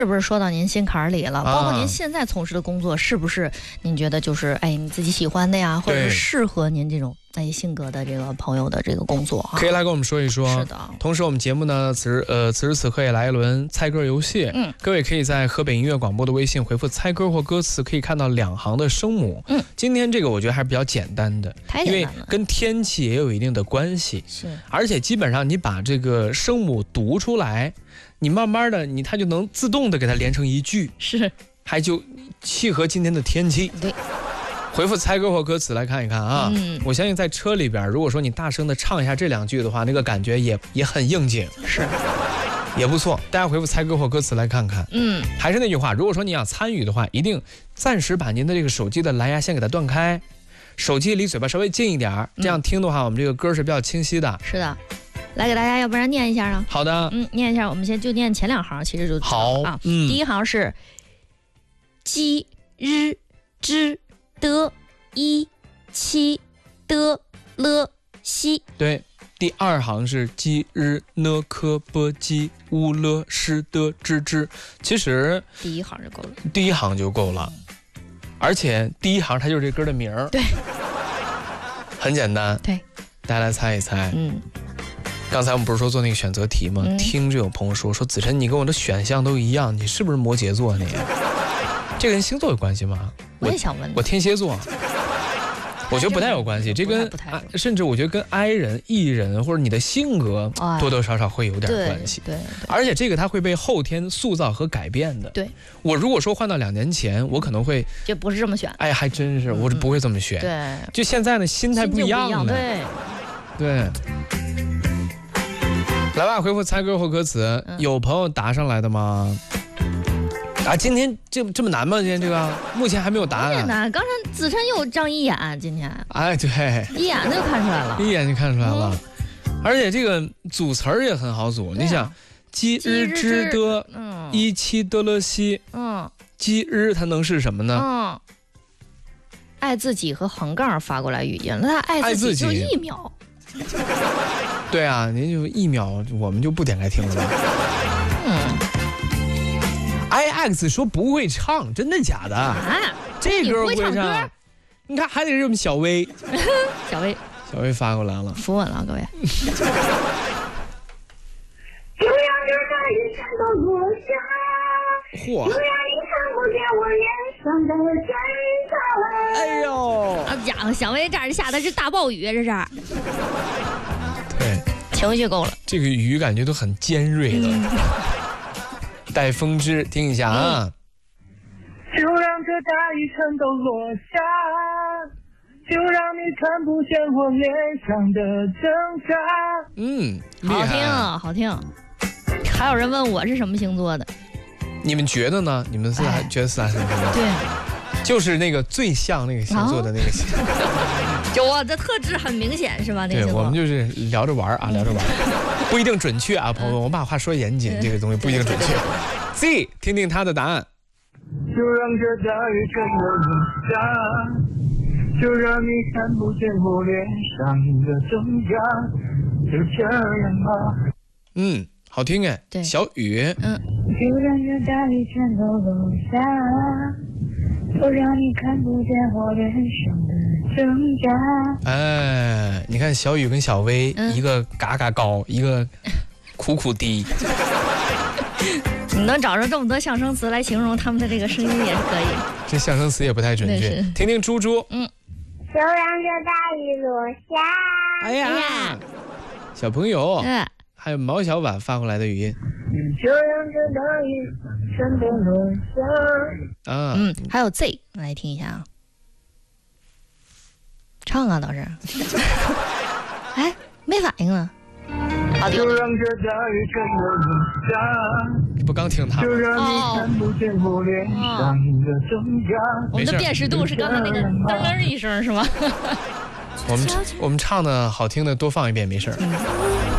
是不是说到您心坎儿里了？包括您现在从事的工作，是不是您觉得就是你自己喜欢的呀，或者是适合您这种性格的这个朋友的这个工作可以来跟我们说一说。 是的。 同时我们节目呢，此时此刻也来一轮猜歌游戏。各位可以在河北音乐广播的微信回复猜歌或歌词，可以看到2行的声母。今天这个我觉得还是比较简单的，因为跟天气也有一定的关系。 是。 而且基本上你把这个声母读出来，你慢慢的它就能自动的给它连成一句。 是。 还就契合今天的天气。 对。 回复猜歌或歌词来看一看啊。我相信在车里边，如果说你大声的唱一下这2句的话，那个感觉也很应景。 是。 也不错，大家回复猜歌或歌词来看看。还是那句话，如果说你想参与的话，一定暂时把您的这个手机的蓝牙先给它断开，手机离嘴巴稍微近一点，这样听的话，我们这个歌是比较清晰的。 是的。来给大家，要不然念一下啊？ 好的。 念一下，我们先就念前2行，其实就好啊。 第一行是鸡日之的一七的了西。 对。第2行是鸡日呢科波鸡乌了诗的之之，其实第1行就够了。 第1行就够了，而且第1行它就是这歌的名儿。 对。 很简单。 对。 大家来猜一猜。刚才我们不是说做那个选择题吗？听着有朋友说子晨，你跟我的选项都一样，你是不是摩羯座？你这个跟星座有关系吗？ 我也想问。 我天蝎座。我觉得不太有关系，这跟甚至我觉得跟 I 人、E 人或者你的性格多多少少会有点关系。 对。 而且这个它会被后天塑造和改变的。 对。 我如果说换到2年前，我可能会就不是这么选。 还真是，我不会这么选。 对。 就现在呢，心态不一样了。对。来吧，回复猜歌或歌词。有朋友答上来的吗？今天这么难吗？今天这个目前还没有答案。 难，刚才子晨又张一眼，今天。 对。 一眼就看出来了。 一眼就看出来了。而且这个组词儿也很好组。你想，鸡日之的一七的了西。鸡日它能是什么呢？ 爱自己和横杠发过来语音，那他爱自己就1秒。 对啊，您就1秒，我们就不点开听了吧。IX 说不会唱，真的假的？这歌不会唱。你看还得是我们小薇。 小薇发过来了， 扶稳了各位。 嚯！哎呦！ 家伙，小薇这儿下的是大暴雨，这是。 对， 情绪够了。 这个雨感觉都很尖锐的。带风之，听一下啊。 就让这大雨全都落下，就让你看不见我脸上的挣扎。 厉害， 好听。还有人问我是什么星座的， 你们觉得呢？你们觉得4大什么星座？ 对， 就是那个最像那个星座的那个星座。 有啊，这特质很明显是吧？那个对，我们就是聊着玩啊，聊着玩，不一定准确啊，朋友们，我把话说严谨，这个东西不一定准确。Z， 听听他的答案。 就让这大雨全都落下，就让你看不见我脸上的挣扎，就这样吧。 好听哎。 对， 小雨。 就让这大雨全都落下，就让你看不见我脸上的挣扎。 你看小雨跟小薇，一个嘎嘎高，一个苦苦低。 你能找着这么多象声词来形容他们的这个声音也是可以。 这象声词也不太准确。听听猪猪。 就让这大雨落下。 哎呀，小朋友。还有毛小婉发过来的语音。 就让这大雨全都落下。 还有 Z， 来听一下啊。唱啊，倒是。没反应啊。 就让这大雨全都落下。 你不刚听他吗？ 就让你看不见我脸上的挣扎。 我们的辨识度是刚才那个噔一声是吗？ 我们唱的好听的多放一遍没事。